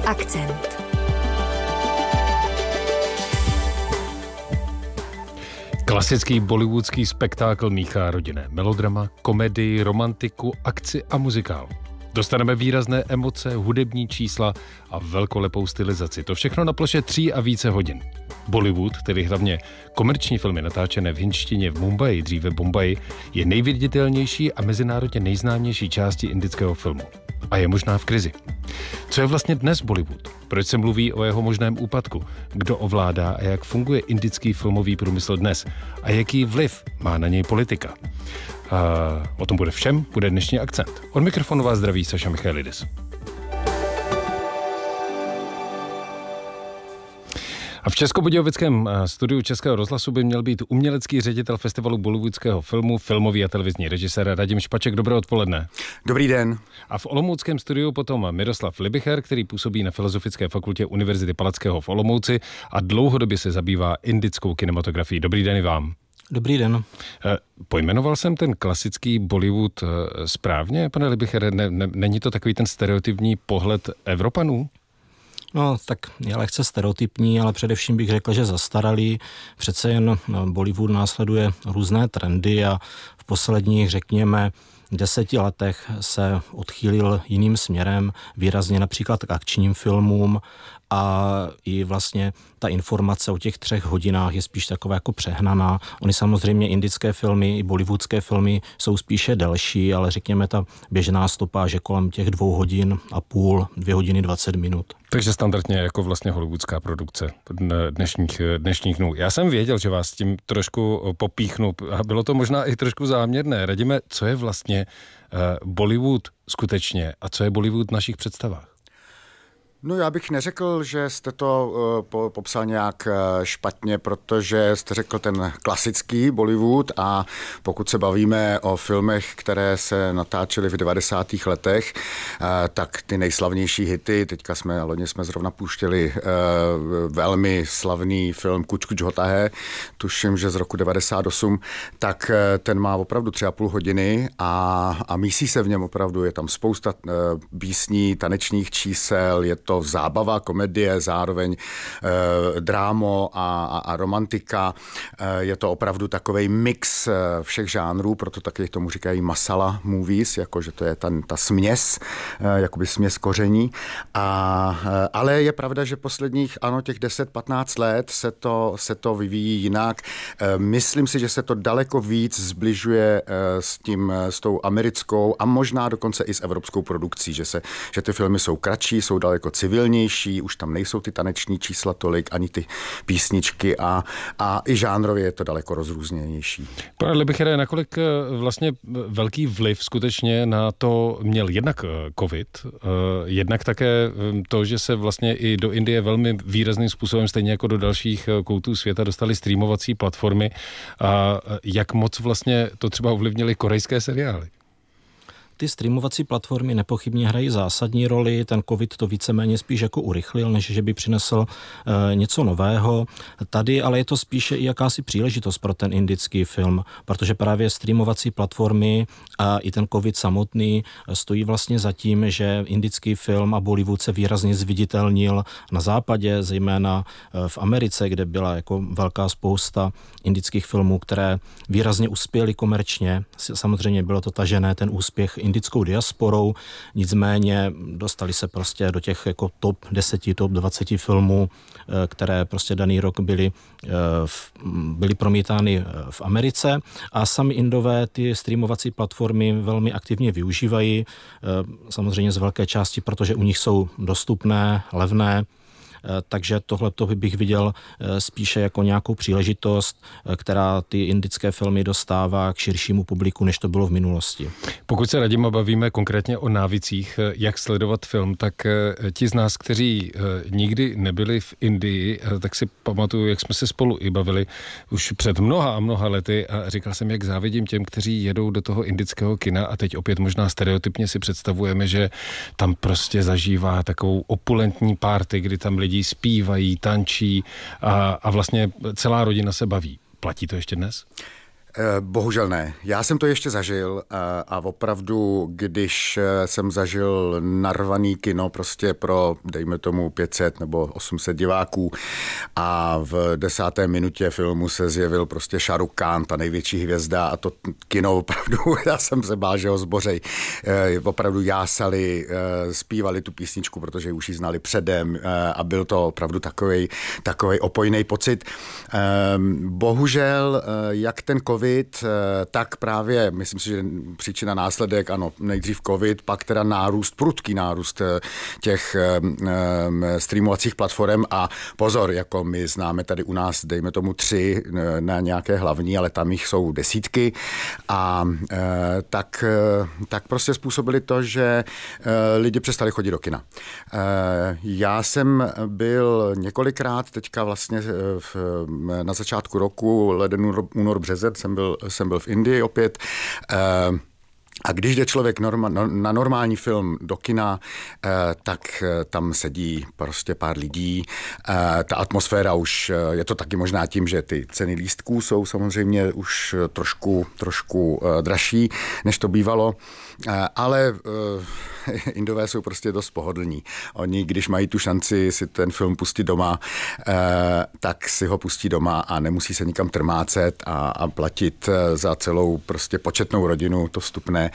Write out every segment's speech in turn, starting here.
Akcent. Klasický bollywoodský spektákl míchá rodinné melodrama, komedii, romantiku, akci a muzikál. Dostaneme výrazné emoce, hudební čísla a velkolepou stylizaci. To všechno na ploše 3 a více hodin. Bollywood, tedy hlavně komerční filmy natáčené v hindštině v Mumbai, dříve Bombaji, je nejviditelnější a mezinárodně nejznámější částí indického filmu. A je možná v krizi. Co je vlastně dnes Bollywood? Proč se mluví o jeho možném úpadku? Kdo ovládá a jak funguje indický filmový průmysl dnes? A jaký vliv má na něj politika? O tom bude všem, bude dnešní Akcent. Od mikrofonu vás zdraví Saša Michailidis. A v českobudějovickém studiu Českého rozhlasu by měl být umělecký ředitel festivalu bollywoodského filmu, filmový a televizní režisér Radim Špaček. Dobré odpoledne. Dobrý den. A v olomouckém studiu potom Miroslav Libicher, který působí na Filozofické fakultě Univerzity Palackého v Olomouci a dlouhodobě se zabývá indickou kinematografií. Dobrý den i vám. Dobrý den. Pojmenoval jsem ten klasický Bollywood správně, pane Libichere? Není to takový ten stereotypní pohled Evropanů? No, tak je lehce stereotypní, ale především bych řekl, že zastaralý. Přece jen Bollywood následuje různé trendy a v posledních, řekněme, 10 letech se odchýlil jiným směrem, výrazně například k akčním filmům a i vlastně ta informace o těch 3 hodinách je spíš taková jako přehnaná. Ony samozřejmě indické filmy i bollywoodské filmy jsou spíše delší, ale řekněme ta běžná stopáž je kolem těch 2 hodin a půl, 2 hodiny 20 minut. Takže standardně jako vlastně hollywoodská produkce dnešních dnů. Já jsem věděl, že vás tím trošku popíchnu a bylo to možná i trošku záměrné. Radíme, co je vlastně Bollywood skutečně a co je Bollywood v našich představách? No já bych neřekl, že jste to popsal nějak špatně, protože jste řekl ten klasický Bollywood a pokud se bavíme o filmech, které se natáčely v 90. letech, tak ty nejslavnější hity, loni jsme zrovna pouštěli velmi slavný film Kuch Kuch Hota Hai, tuším, že z roku 98, tak ten má opravdu 3,5 hodiny a mísí se v něm opravdu, je tam spousta písní, tanečních čísel, je to zábava, komedie, zároveň drámo a romantika. Je to opravdu takovej mix všech žánrů, proto taky tomu říkají masala movies, jakože to je ta směs, jakoby směs koření. Ale je pravda, že posledních, těch 10-15 let se to vyvíjí jinak. Myslím si, že se to daleko víc zbližuje s tou americkou a možná dokonce i s evropskou produkcí, že ty filmy jsou kratší, jsou daleko civilnější, už tam nejsou ty taneční čísla tolik, ani ty písničky a i žánrově je to daleko rozrůzněnější. Pane Libichere, nakolik vlastně velký vliv skutečně na to měl jednak covid, jednak také to, že se vlastně i do Indie velmi výrazným způsobem, stejně jako do dalších koutů světa, dostaly streamovací platformy a jak moc vlastně to třeba ovlivnily korejské seriály? Ty streamovací platformy nepochybně hrají zásadní roli, ten covid to víceméně spíš jako urychlil, než že by přinesl něco nového. Tady ale je to spíše i jakási příležitost pro ten indický film, protože právě streamovací platformy a i ten covid samotný stojí vlastně za tím, že indický film a Bollywood se výrazně zviditelnil na západě, zejména v Americe, kde byla jako velká spousta indických filmů, které výrazně uspěly komerčně. Samozřejmě bylo to tažené ten úspěch indickou diasporou, nicméně dostali se prostě do těch jako top 10, top 20 filmů, které prostě daný rok byly promítány v Americe a sami Indové ty streamovací platformy velmi aktivně využívají, samozřejmě z velké části, protože u nich jsou dostupné, levné, takže tohleto bych viděl spíše jako nějakou příležitost, která ty indické filmy dostává k širšímu publiku, než to bylo v minulosti. Pokud se Radima bavíme konkrétně o návicích, jak sledovat film, tak ti z nás, kteří nikdy nebyli v Indii, tak si pamatuju, jak jsme se spolu i bavili už před mnoha a mnoha lety a říkal jsem, jak závidím těm, kteří jedou do toho indického kina a teď opět možná stereotypně si představujeme, že tam prostě zažívá takovou opulentní party, kdy tam lidi zpívají, tančí a vlastně celá rodina se baví. Platí to ještě dnes? Bohužel ne. Já jsem to ještě zažil a opravdu, když jsem zažil narvaný kino prostě pro, dejme tomu, 500 nebo 800 diváků a v 10. minutě filmu se zjevil prostě Shah Rukh Khan, ta největší hvězda, a to kino opravdu, já jsem se bál, že ho zbořej. Opravdu jásali, zpívali tu písničku, protože už ji znali předem a byl to opravdu takovej opojný pocit. Bohužel, jak ten covid, tak právě, myslím si, že příčina následek, ano, nejdřív covid, pak teda prudký nárůst těch streamovacích platform a pozor, jako my známe tady u nás, dejme tomu 3 na nějaké hlavní, ale tam jich jsou desítky a tak prostě způsobili to, že lidi přestali chodit do kina. Já jsem byl několikrát teďka vlastně na začátku roku, leden, únor, březen, jsem byl v Indii opět. A když jde člověk na normální film do kina, tak tam sedí prostě pár lidí. Ta atmosféra už, je to taky možná tím, že ty ceny lístků jsou samozřejmě už trošku dražší, než to bývalo. Ale Indové jsou prostě dost pohodlní. Oni, když mají tu šanci si ten film pustit doma, tak si ho pustí doma a nemusí se nikam trmácet a platit za celou prostě početnou rodinu to vstupné.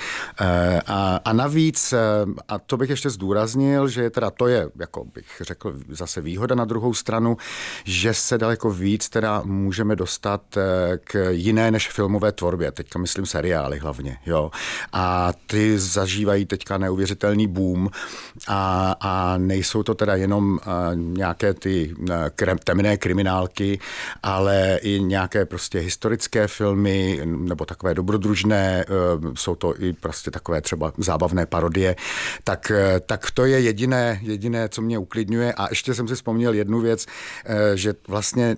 A navíc, a to bych ještě zdůraznil, že teda to je, jako bych řekl, zase výhoda na druhou stranu, že se daleko víc teda můžeme dostat k jiné než filmové tvorbě. Teďka myslím seriály hlavně, jo. A ty zažívají teďka neuvěřitelný boom a nejsou to teda jenom nějaké ty temné kriminálky, ale i nějaké prostě historické filmy nebo takové dobrodružné, jsou to i prostě takové třeba zábavné parodie, tak to je jediné, co mě uklidňuje. A ještě jsem si vzpomněl jednu věc, že vlastně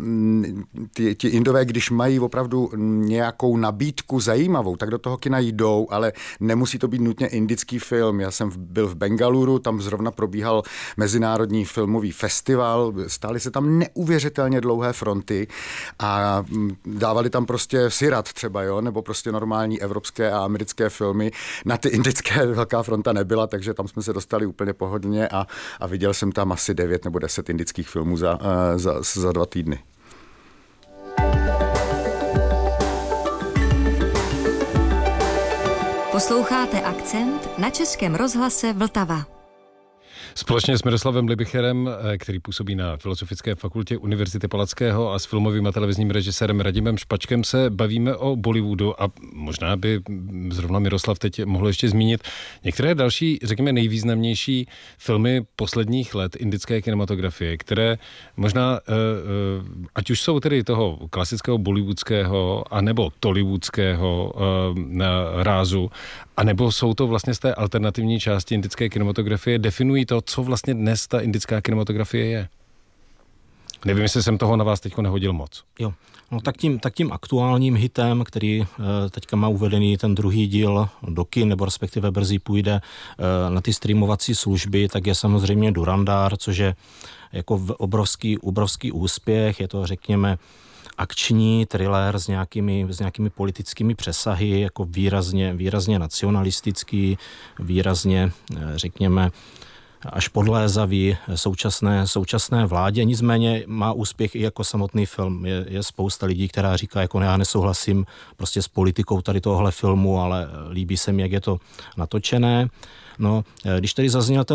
ti Indové, když mají opravdu nějakou nabídku zajímavou, tak do toho kina jdou, ale nemusí to být nutně indický film. Já jsem byl v Bengaluru, tam zrovna probíhal mezinárodní filmový festival, stály se tam neuvěřitelně dlouhé fronty a dávali tam prostě Sirat třeba, jo, nebo prostě normální evropské a americké filmy. Na ty indické velká fronta nebyla, takže tam jsme se dostali úplně pohodlně a viděl jsem tam asi 9 nebo 10 indických filmů za 2 týdny. Posloucháte Akcent na Českém rozhlase Vltava. Společně s Miroslavem Libicherem, který působí na Filozofické fakultě Univerzity Palackého, a s filmovým a televizním režisérem Radimem Špačkem se bavíme o Bollywoodu a možná by zrovna Miroslav teď mohl ještě zmínit některé další, řekněme, nejvýznamnější filmy posledních let indické kinematografie, které možná, ať už jsou tedy toho klasického bollywoodského anebo tollywoodského rázu, anebo jsou to vlastně z té alternativní části indické kinematografie, definují to, co vlastně dnes ta indická kinematografie je. Nevím, jestli jsem toho na vás teď nehodil moc. Jo, no tak tím aktuálním hitem, který teďka má uvedený ten druhý díl do kin, nebo respektive brzy půjde na ty streamovací služby, tak je samozřejmě Durandar, což je jako obrovský úspěch. Je to, řekněme, akční thriller s nějakými politickými přesahy, jako výrazně nacionalistický, výrazně, řekněme, až podlézavý současné vládě. Nicméně má úspěch i jako samotný film. Je spousta lidí, která říká, jako já nesouhlasím prostě s politikou tady tohohle filmu, ale líbí se mi, jak je to natočené. No, když tady zazněl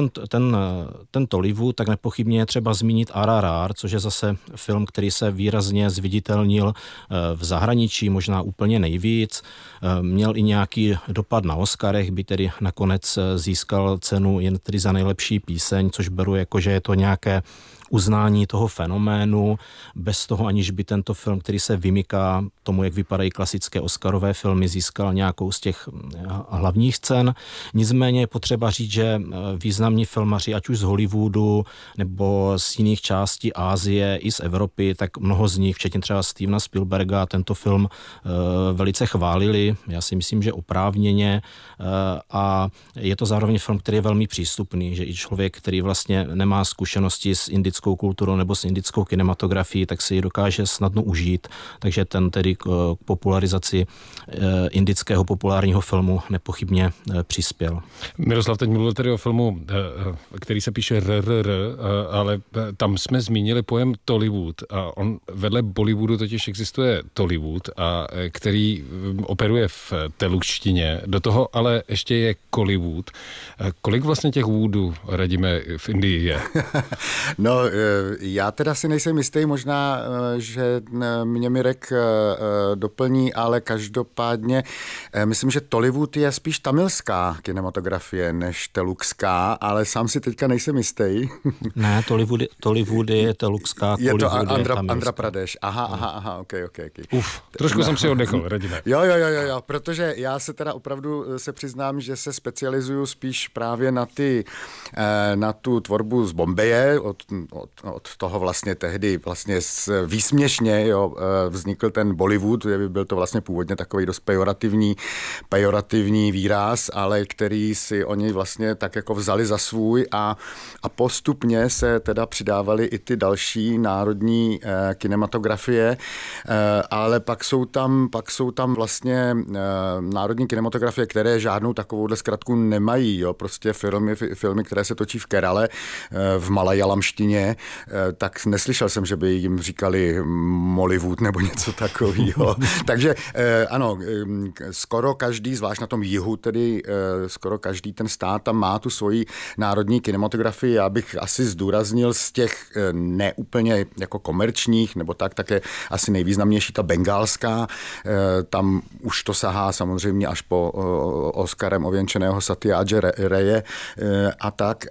ten Tollywood, tak nepochybně je třeba zmínit RRR, což je zase film, který se výrazně zviditelnil v zahraničí, možná úplně nejvíc. Měl i nějaký dopad na Oscarech, by tedy nakonec získal cenu jen tedy za nejlepší píseň, což beru jako, že je to nějaké uznání toho fenoménu, bez toho, aniž by tento film, který se vymyká tomu, jak vypadají klasické oscarové filmy, získal nějakou z těch hlavních cen. Nicméně je potřeba říct, že významní filmaři, ať už z Hollywoodu nebo z jiných částí Asie i z Evropy, tak mnoho z nich, včetně třeba Stevena Spielberga, tento film velice chválili. Já si myslím, že oprávněně, a je to zároveň film, který je velmi přístupný, že i člověk, který vlastně nemá zkušenosti s indickou indickou kulturou nebo s indickou kinematografií, tak si ji dokáže snadno užít, takže ten tedy k popularizaci indického populárního filmu nepochybně přispěl. Miroslav teď mluvil tedy o filmu, který se píše RRR, ale tam jsme zmínili pojem Tollywood a on vedle Bollywoodu totiž existuje Tollywood, a který operuje v telušštině, do toho ale ještě je Kollywood. Kolik vlastně těch woodů, Radime, v Indii je? No, já teda si nejsem jistý, možná, že mě Mirek doplní, ale každopádně myslím, že Tollywood je spíš tamilská kinematografie než teluxská, ale sám si teďka nejsem jistý. Ne, Tollywood je teluxská, je to Kollywood Andhra Pradesh. Aha, ok. Trošku jsem si oddechl, Radime. Jo, protože já se teda opravdu se přiznám, že se specializuju spíš právě na tu tvorbu z Bombeje, od toho vlastně tehdy vlastně výsměšně vznikl ten Bollywood, byl to vlastně původně takový dost pejorativní výraz, ale který si oni vlastně tak jako vzali za svůj a postupně se teda přidávaly i ty další národní kinematografie, ale pak jsou tam vlastně národní kinematografie, které žádnou takovouhle zkratku nemají, jo, prostě filmy, které se točí v Kerale, v malajalamštině, tak neslyšel jsem, že by jim říkali Mollywood nebo něco takového. Takže ano, skoro každý, zvlášť na tom jihu, tedy skoro každý ten stát tam má tu svoji národní kinematografii. Já bych asi zdůraznil z těch neúplně jako komerčních, nebo tak je asi nejvýznamnější ta bengálská. Tam už to sahá samozřejmě až po Oscarem ověnčeného Satyáje Raye a tak,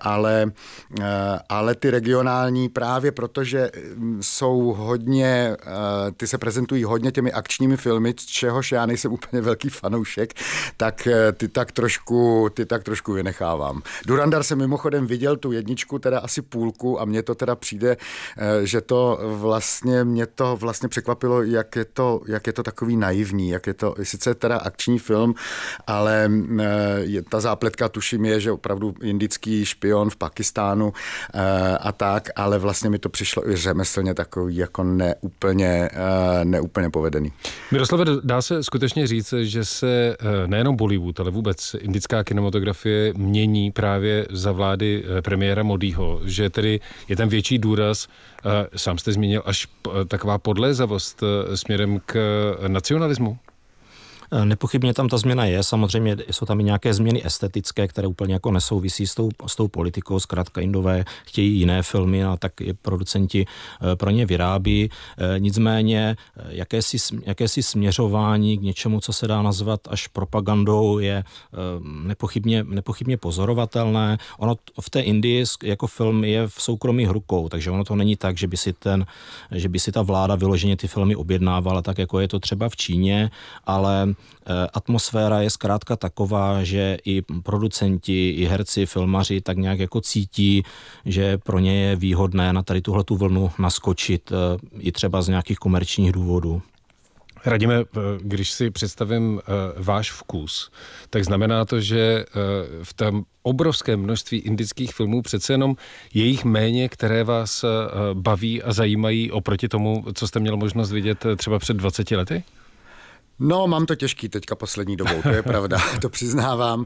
ale ty regionální právě protože jsou hodně, ty se prezentují hodně těmi akčními filmy, čehož já nejsem úplně velký fanoušek, tak ty tak trošku vynechávám. Durandar jsem mimochodem viděl tu jedničku, teda asi půlku, a mně to teda přijde, že mě to vlastně překvapilo, jak je to takový naivní, jak je to sice teda akční film, ale ta zápletka tuším je, že opravdu indický špion v Pakistánu a tak, ale vlastně mi to přišlo i řemeslně takový jako neúplně povedený. Miroslave, dá se skutečně říct, že se nejenom Bollywood, ale vůbec indická kinematografie mění právě za vlády premiéra Modího, že tedy je tam větší důraz, sám jste zmínil, až taková podlézavost směrem k nacionalismu? Nepochybně tam ta změna je, samozřejmě jsou tam i nějaké změny estetické, které úplně jako nesouvisí s tou politikou, zkrátka Indové chtějí jiné filmy, a tak i producenti pro ně vyrábí. Nicméně jakési směřování k něčemu, co se dá nazvat až propagandou, je nepochybně pozorovatelné. Ono v té Indii jako film je v soukromých rukou, takže ono to není tak, že by si ta vláda vyloženě ty filmy objednávala, tak jako je to třeba v Číně, ale atmosféra je zkrátka taková, že i producenti, i herci, filmaři tak nějak jako cítí, že pro ně je výhodné na tady tuhletu vlnu naskočit i třeba z nějakých komerčních důvodů. Radime, když si představím váš vkus, tak znamená to, že v tom obrovském množství indických filmů přece jenom je jich méně, které vás baví a zajímají oproti tomu, co jste měl možnost vidět třeba před 20 lety? No, mám to těžký teďka poslední dobou, to je pravda, to přiznávám.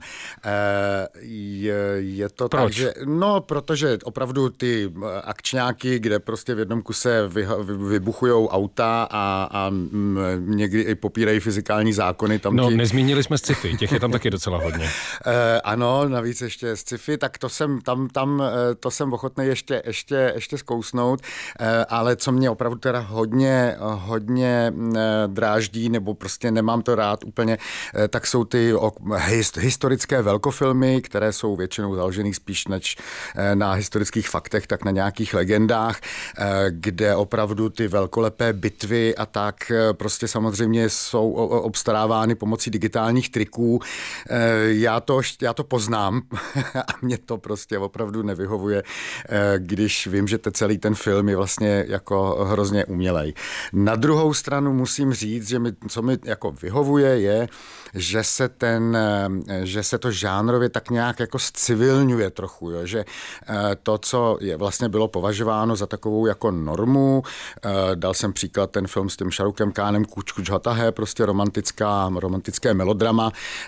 Je to Proč? Tak, že protože opravdu ty akčňáky, kde prostě v jednom kuse vybuchujou auta a někdy i popírají fyzikální zákony. Nezmínili jsme sci-fi, těch je tam taky docela hodně. Ano, navíc ještě sci-fi, tak to jsem ochotný ještě zkousnout, ale co mě opravdu teda hodně dráždí, nebo prostě nemám to rád úplně, tak jsou ty historické velkofilmy, které jsou většinou založený spíš než na historických faktech, tak na nějakých legendách, kde opravdu ty velkolepé bitvy a tak prostě samozřejmě jsou obstarávány pomocí digitálních triků. Já to poznám a mě to prostě opravdu nevyhovuje, když vím, že celý ten film je vlastně jako hrozně umělej. Na druhou stranu musím říct, že jako vyhovuje, je, že se to žánrově tak nějak jako zcivilňuje trochu, jo? Že to, co vlastně bylo považováno za takovou jako normu, dal jsem příklad ten film s tím Šarukem Kánem Kuč Kuč Hota Hai, prostě romantické melodrama,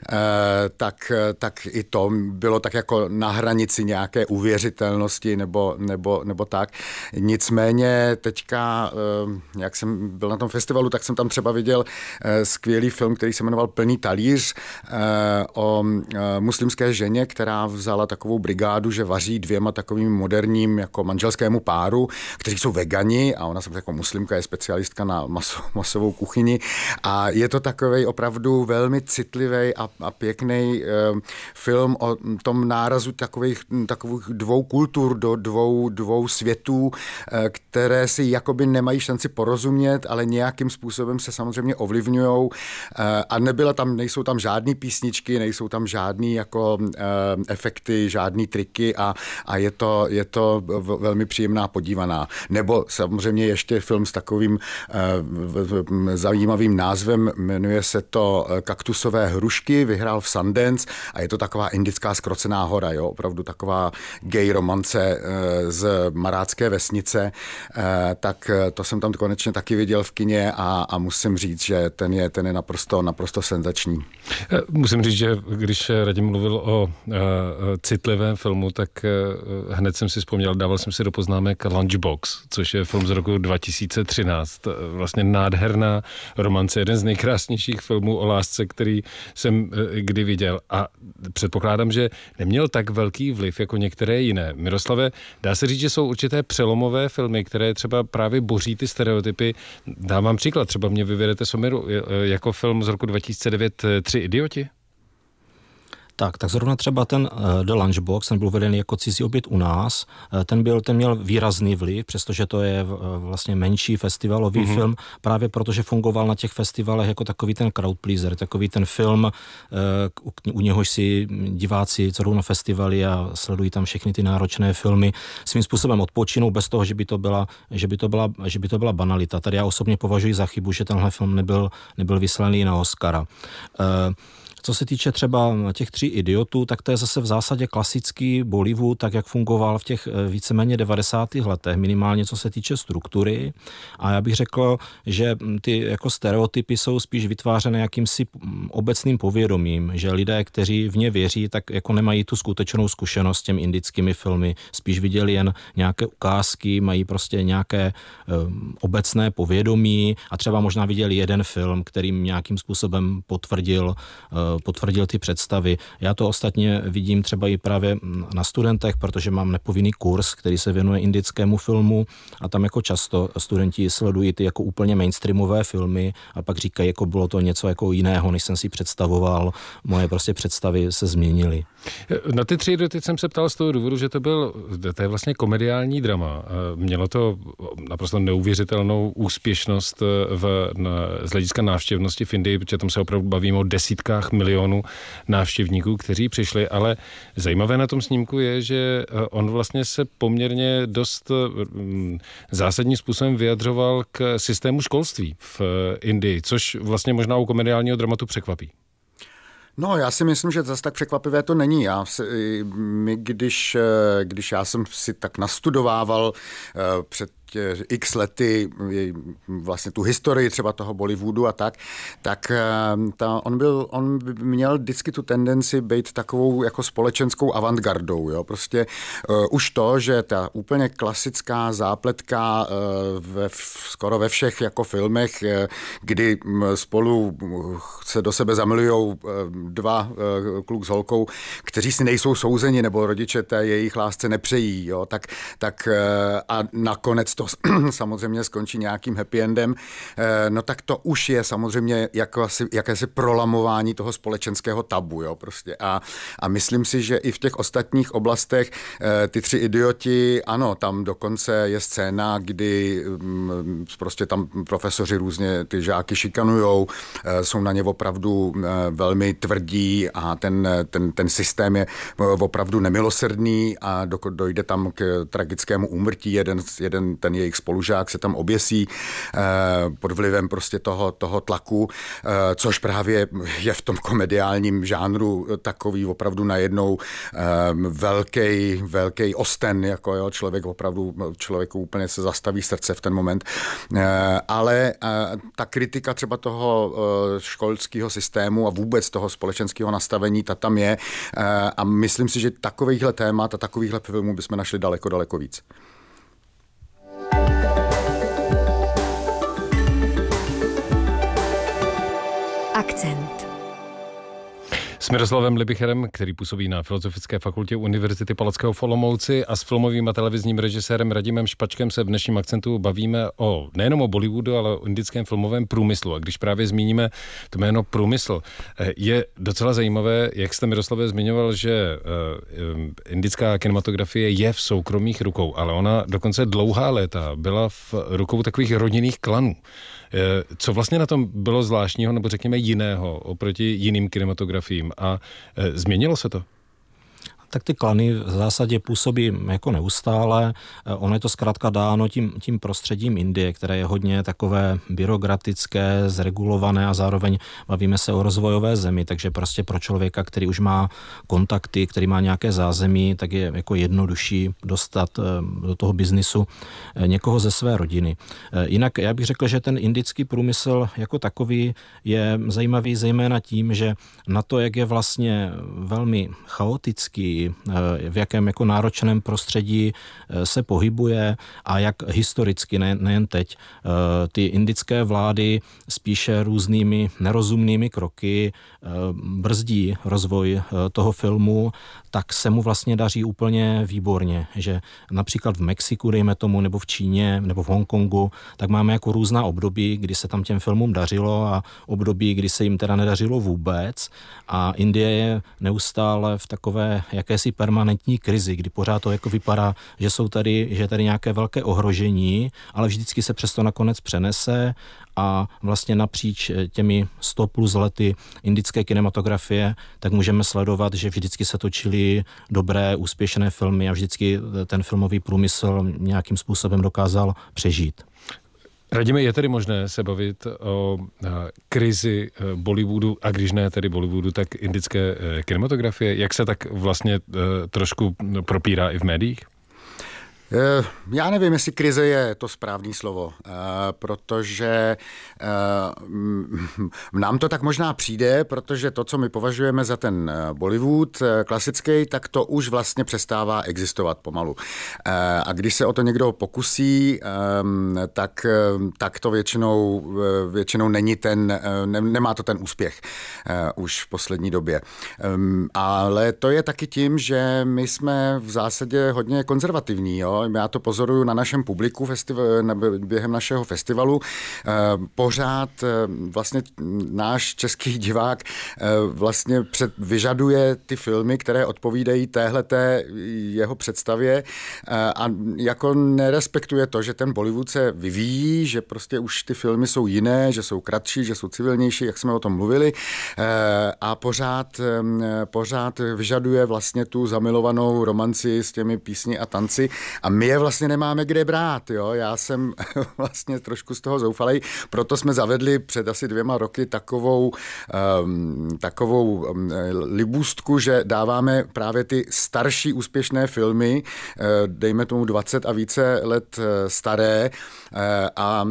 tak i to bylo tak jako na hranici nějaké uvěřitelnosti nebo tak. Nicméně teďka, jak jsem byl na tom festivalu, tak jsem tam třeba viděl skvělý film, který se jmenoval Plný talíř, o muslimské ženě, která vzala takovou brigádu, že vaří 2 takovým moderním jako manželskému páru, kteří jsou vegani a ona samozřejmě jako muslimka je specialistka na masovou kuchyni a je to takovej opravdu velmi citlivý a pěkný film o tom nárazu takových 2 kultur do dvou světů, které si jakoby nemají šanci porozumět, ale nějakým způsobem se samozřejmě ovlivňujou a nejsou tam žádný písničky, nejsou tam žádný jako efekty, žádný triky a je to velmi příjemná podívaná. Nebo samozřejmě ještě film s takovým zajímavým názvem, jmenuje se to Kaktusové hrušky, vyhrál v Sundance a je to taková indická zkrocená hora, jo, opravdu taková gay romance z marácké vesnice, tak to jsem tam konečně taky viděl v kině a musím říct, že ten je naprosto senzační. Musím říct, že když Radim mluvil o citlivém filmu, tak hned jsem si vzpomněl, dával jsem si do poznámek Lunchbox, což je film z roku 2013. Vlastně nádherná romance, jeden z nejkrásnějších filmů o lásce, který jsem kdy viděl. A předpokládám, že neměl tak velký vliv jako některé jiné. Miroslave, dá se říct, že jsou určité přelomové filmy, které třeba právě boří ty stereotypy. Dávám příklad, třeba mě vyvedete Somiru jako film z roku 2009 Tři idioti? Tak zrovna třeba ten The Lunchbox, ten byl vedený jako Cizí oběd u nás, ten měl výrazný vliv, přestože to je vlastně menší festivalový film, právě protože fungoval na těch festivalech jako takový ten crowd pleaser, takový ten film, u něhož si diváci, co jdou na festivaly a sledují tam všechny ty náročné filmy, svým způsobem odpočinou bez toho, že by to byla banalita. Tady já osobně považuji za chybu, že tenhle film nebyl vyslaný na Oscara. Co se týče třeba těch Tří idiotů, tak to je zase v zásadě klasický Bollywood, tak jak fungoval v těch víceméně 90. letech, minimálně co se týče struktury. A já bych řekl, že ty jako stereotypy jsou spíš vytvářené jakýmsi obecným povědomím, že lidé, kteří v ně věří, tak jako nemají tu skutečnou zkušenost s těmi indickými filmy, spíš viděli jen nějaké ukázky, mají prostě nějaké obecné povědomí a třeba možná viděli jeden film, kterým nějakým způsobem potvrdil ty představy. Já to ostatně vidím třeba i právě na studentech, protože mám nepovinný kurz, který se věnuje indickému filmu a tam jako často studenti sledují ty jako úplně mainstreamové filmy a pak říkají, jako bylo to něco jako jiného, než jsem si představoval. Moje prostě představy se změnily. Na ty Tři idioty jsem se ptal z toho důvodu, že to je vlastně komediální drama. Mělo to naprosto neuvěřitelnou úspěšnost z hlediska návštěvnosti v Indii, protože tam se opravdu bavíme o desítkách milionů návštěvníků, kteří přišli, ale zajímavé na tom snímku je, že on vlastně se poměrně dost zásadním způsobem vyjadřoval k systému školství v Indii, což vlastně možná u komediálního dramatu překvapí. No, já si myslím, že zase tak překvapivé to není. Když já jsem si tak nastudovával před x lety vlastně tu historii třeba toho Bollywoodu a tak on měl vždycky tu tendenci být takovou jako společenskou avantgardou. Jo? Prostě už to, že ta úplně klasická zápletka skoro ve všech jako filmech, kdy spolu se do sebe zamilujou 2 kluk s holkou, kteří si nejsou souzeni nebo rodiče té jejich lásce nepřejí, jo? Tak a nakonec to samozřejmě skončí nějakým happy endem, no tak to už je samozřejmě jakési prolamování toho společenského tabu, jo, prostě. A myslím si, že i v těch ostatních oblastech ty Tři idioti, ano, tam dokonce je scéna, kdy prostě tam profesoři různě ty žáky šikanujou, jsou na ně opravdu velmi tvrdí a ten systém je opravdu nemilosrdný a dojde tam k tragickému úmrtí, jeden ten jejich spolužák se tam oběsí pod vlivem prostě toho tlaku, což právě je v tom komediálním žánru takový opravdu najednou velký osten, jako jo, člověku úplně se zastaví srdce v ten moment. Ale ta kritika třeba toho školského systému a vůbec toho společenského nastavení, ta tam je a myslím si, že takovýchhle témat a takovýchhle filmů bychom našli daleko víc. Akcent. S Miroslavem Libicherem, který působí na Filozofické fakultě Univerzity Palackého v Olomouci, a s filmovým a televizním režisérem Radimem Špačkem se v dnešním Akcentu bavíme nejenom o Bollywoodu, ale o indickém filmovém průmyslu. A když právě zmíníme to jméno průmysl, je docela zajímavé, jak jste, Miroslave, zmiňoval, že indická kinematografie je v soukromých rukou, ale ona dokonce dlouhá léta byla v rukou takových rodinných klanů. Co vlastně na tom bylo zvláštního, nebo řekněme jiného, oproti jiným kinematografiím, a změnilo se to? Tak ty klany v zásadě působí jako neustále. Ono je to zkrátka dáno tím prostředím Indie, které je hodně takové byrokratické, zregulované a zároveň bavíme se o rozvojové zemi, takže prostě pro člověka, který už má kontakty, který má nějaké zázemí, tak je jako jednodušší dostat do toho biznisu někoho ze své rodiny. Jinak já bych řekl, že ten indický průmysl jako takový je zajímavý zejména tím, že na to, jak je vlastně velmi chaotický, v jakém jako náročném prostředí se pohybuje a jak historicky, nejen teď, ty indické vlády spíše různými nerozumnými kroky brzdí rozvoj toho filmu, tak se mu vlastně daří úplně výborně, že například v Mexiku, dejme tomu, nebo v Číně, nebo v Hongkongu, tak máme jako různá období, kdy se tam těm filmům dařilo a období, kdy se jim teda nedařilo vůbec, a Indie je neustále v takové jakési permanentní krizi, kdy pořád to jako vypadá, že je tady nějaké velké ohrožení, ale vždycky se přesto nakonec přenese a vlastně napříč těmi 100 plus lety indické kinematografie, tak můžeme sledovat, že vždycky se točily dobré, úspěšné filmy a vždycky ten filmový průmysl nějakým způsobem dokázal přežít. Radíme, je tedy možné se bavit o krizi Bollywoodu, a když ne tedy Bollywoodu, tak indické kinematografie? Jak se tak vlastně trošku propírá i v médiích? Já nevím, jestli krize je to správné slovo, protože nám to tak možná přijde, protože to, co my považujeme za ten Bollywood klasický, tak to už vlastně přestává existovat pomalu. A když se o to někdo pokusí, tak to většinou není nemá to ten úspěch už v poslední době. Ale to je taky tím, že my jsme v zásadě hodně konzervativní, jo? Já to pozoruju na našem publiku během našeho festivalu. Pořád vlastně náš český divák vlastně vyžaduje ty filmy, které odpovídají téhleté jeho představě, a jako nerespektuje to, že ten Bollywood se vyvíjí, že prostě už ty filmy jsou jiné, že jsou kratší, že jsou civilnější, jak jsme o tom mluvili, a pořád vyžaduje vlastně tu zamilovanou romanci s těmi písni a tanci, a my je vlastně nemáme kde brát, jo. Já jsem vlastně trošku z toho zoufalej, proto jsme zavedli před asi 2 roky takovou libůstku, že dáváme právě ty starší úspěšné filmy, dejme tomu 20 a více let staré, a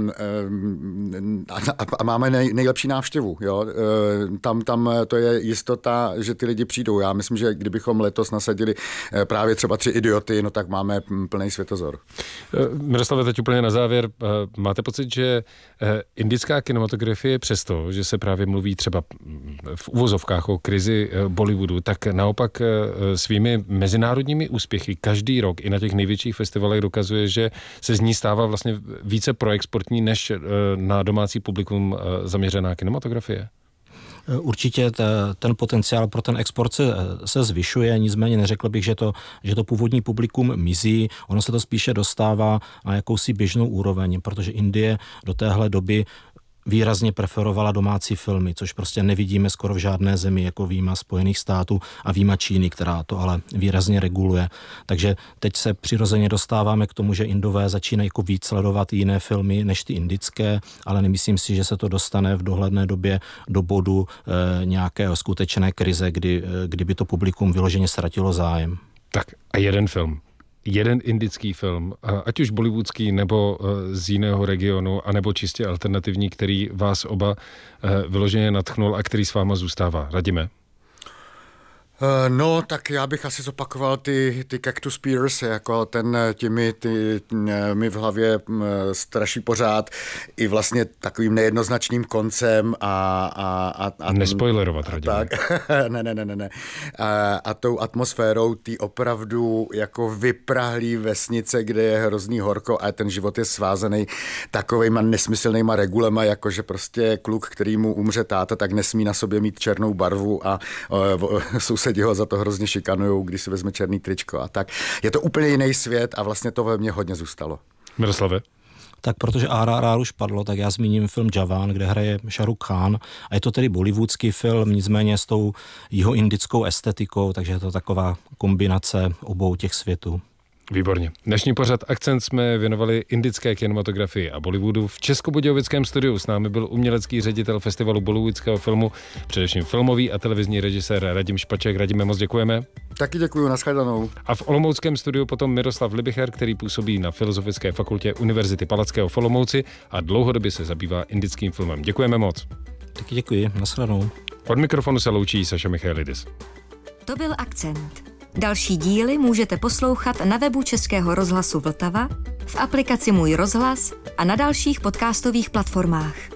máme nejlepší návštěvu, jo. Tam to je jistota, že ty lidi přijdou. Já myslím, že kdybychom letos nasadili právě třeba 3 idioty, no tak máme plný světozor. Miroslave, teď úplně na závěr. Máte pocit, že indická kinematografie přesto, že se právě mluví třeba v uvozovkách o krizi Bollywoodu, tak naopak svými mezinárodními úspěchy každý rok i na těch největších festivalech dokazuje, že se z ní stává vlastně více proexportní než na domácí publikum zaměřená kinematografie? Určitě ten potenciál pro ten export se zvyšuje, nicméně neřekl bych, že to původní publikum mizí, ono se to spíše dostává na jakousi běžnou úroveň, protože Indie do téhle doby výrazně preferovala domácí filmy, což prostě nevidíme skoro v žádné zemi, jako výjima Spojených států a výjima Číny, která to ale výrazně reguluje. Takže teď se přirozeně dostáváme k tomu, že Indové začínají jako víc sledovat jiné filmy než ty indické, ale nemyslím si, že se to dostane v dohledné době do bodu nějaké skutečné krize, kdyby to publikum vyloženě ztratilo zájem. Tak a jeden film. Jeden indický film, ať už bollywoodský, nebo z jiného regionu, anebo čistě alternativní, který vás oba vyloženě nadchnul a který s váma zůstává. Radíme? No, tak já bych asi zopakoval ty Cactus Spears, jako mi v hlavě straší pořád i vlastně takovým nejednoznačným koncem a nespoilerovat, Radíme. Tak, ne. A tou atmosférou ty opravdu jako vyprahlý vesnice, kde je hrozný horko a ten život je svázaný takovejma nesmyslnýma regulema, jakože prostě kluk, který mu umře táta, tak nesmí na sobě mít černou barvu a sousedi ho za to hrozně šikanujou, když si vezme černý tričko a tak. Je to úplně jiný svět a vlastně to ve mně hodně zůstalo. Miroslave? Tak protože RRR už padlo, tak já zmíním film Jawan, kde hraje Shah Rukh Khan a je to tedy bollywoodský film, nicméně s tou jihoindickou estetikou, takže je to taková kombinace obou těch světů. Výborně. Dnešní pořad Akcent jsme věnovali indické kinematografii a Bollywoodu. V Českobudějovickém studiu s námi byl umělecký ředitel festivalu bollywoodského filmu, především filmový a televizní režisér Radim Špaček. Radime, moc děkujeme. Taky děkuju, nashledanou. A v olomouckém studiu potom Miroslav Libicher, který působí na Filozofické fakultě Univerzity Palackého v Olomouci a dlouhodobě se zabývá indickým filmem. Děkujeme moc. Taky děkuji, nashledanou. Od mikrofonu se loučí Saša Michailidis. To byl Akcent. Další díly můžete poslouchat na webu Českého rozhlasu Vltava, v aplikaci Můj rozhlas a na dalších podcastových platformách.